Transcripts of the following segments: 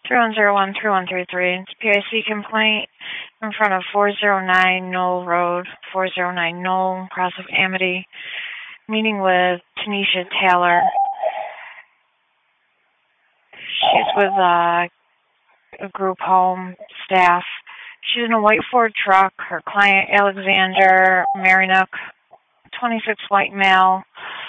3101-3133. It's a PIC complaint in front of 409 Knoll Road, 409 Knoll, across of Amity, meeting with Tanisha Taylor. She's with a group home staff. She's in a white Ford truck. Her client, Alexander Marinook, 26 white male,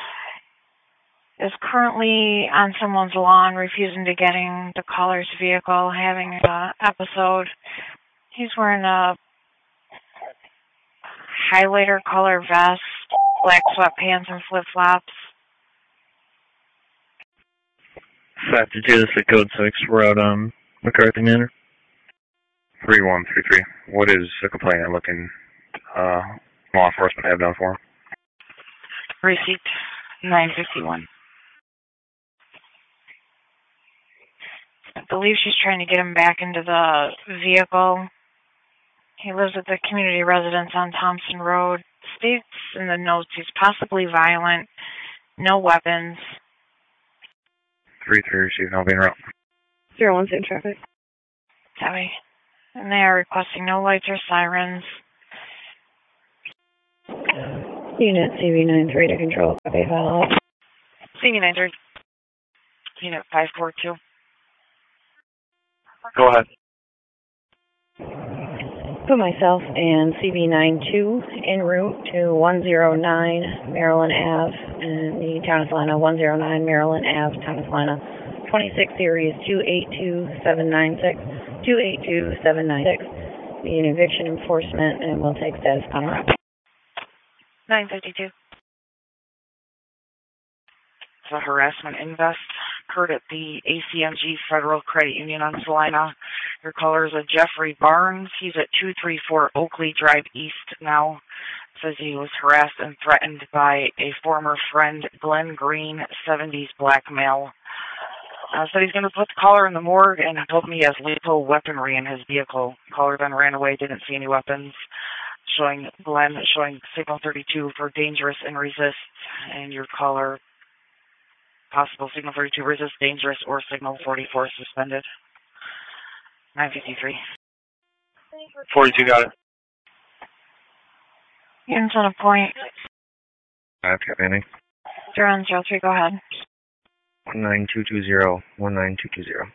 is currently on someone's lawn, refusing to get in the caller's vehicle, having an episode. He's wearing a highlighter color vest, black sweatpants, and flip-flops. Factor 2, this is code 6. We're out on McCarthy Manor. 3133. What is the complainant looking law enforcement have done for him? Receipt 951. I believe she's trying to get him back into the vehicle. He lives at the community residence on Thompson Road. States in the notes he's possibly violent, no weapons. 33, received, no being route. 016 traffic. Sorry. And they are requesting no lights or sirens. Unit CV93 to control. Copy, follow up. CV93. Unit 542. Go ahead. Put myself and CV92 en route to 109 Maryland Ave in the town of Salina, 109 Maryland Ave, town of Salina, 26 series 282796, 282796. Be an eviction enforcement and we'll take status upon arrival. 952. It's a harassment invest occurred at the ACMG Federal Credit Union on Salina. Your caller is a Jeffrey Barnes. He's at 234 Oakley Drive East now. Says he was harassed and threatened by a former friend, Glenn Green, 70s black male. Said he's going to put the caller in the morgue and told me he has lethal weaponry in his vehicle. Caller then ran away, didn't see any weapons. Showing signal 32 for dangerous and resist. And your caller, possible signal 32 resist, dangerous, or signal 44 suspended. 953. 42 got it. Units on a point. I've got anything. 0103, go ahead. 19220, 19220.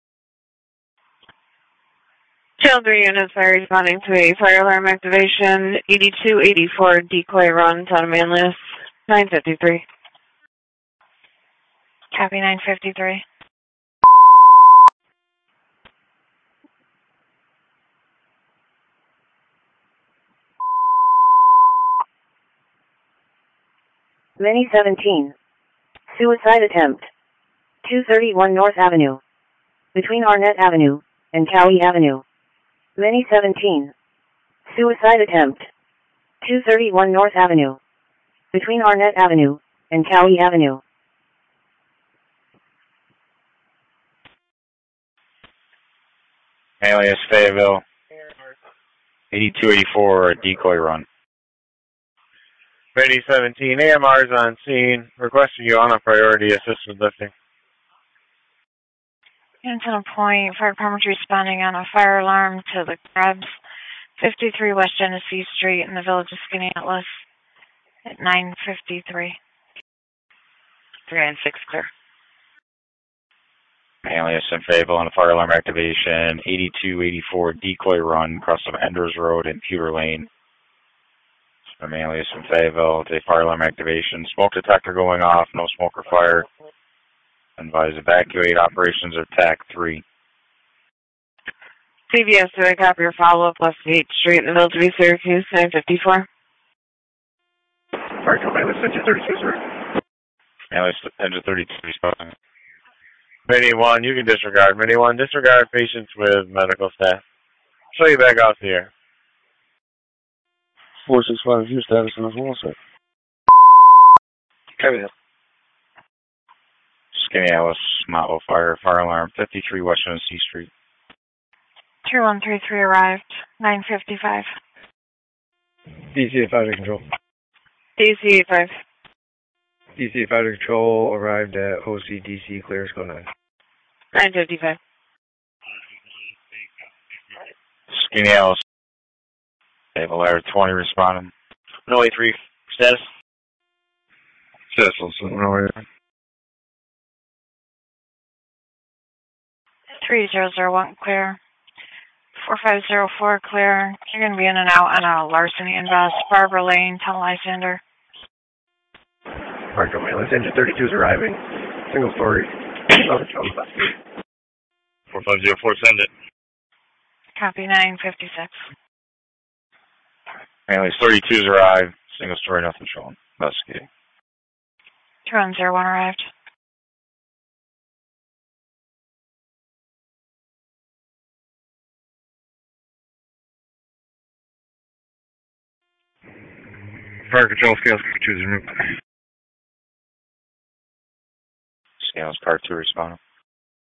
Channel 3 units are responding to a fire alarm activation, 8284 decoy run, town of Manlius, 953. Copy 953. Mini 17. Suicide attempt. 231 North Avenue. Between Arnett Avenue and Cowie Avenue. Mini 17. Suicide attempt. 231 North Avenue. Between Arnett Avenue and Cowie Avenue. Alias Fayetteville. 8284 decoy run. Ready 17, AMR's on scene, requesting you on a priority assisted lifting. Units on a point, fire department responding on a fire alarm to the Krebs, 53 West Genesee Street in the village of Skaneateles at 953. 396 clear. Alias in Fayetteville on a fire alarm activation, 8284 decoy run across of Enders Road and Pewter Lane. From Alias in Fayetteville, to fire alarm activation, smoke detector going off, no smoke or fire. Advise evacuate, operations are TAC 3. CVS, do I copy your follow-up West 8th Street in the village of Syracuse, 954? Fire company, Engine 32, sir. Alias, Engine 32 responding. Mini 1, you can disregard. Mini 1, disregard patients with medical staff. Show you back off the air. 465, your status on this wall, sir. Copy that. Skaneateles, Motteville Fire, fire alarm, 53 West Genesee Street. 2133 arrived, 955. DC 5 to control. DC 5. DC 5 to control, arrived at OCDC, clear, go 9. 955. 15 Alice. Table ladder 20 responding. 183 status. Status also 108. 3001 clear. 4504 clear. You're going to be in and out on a larceny invest. Barbara Lane, tell Lysander. Mark on my list. Engine 32 is arriving. Single story. 4504, send it. Copy 956. Manly's 32's arrived. Single story, nothing showing. Investigating. 2101 arrived. Fire control, scales, choose a route. Scales, part 2 responding.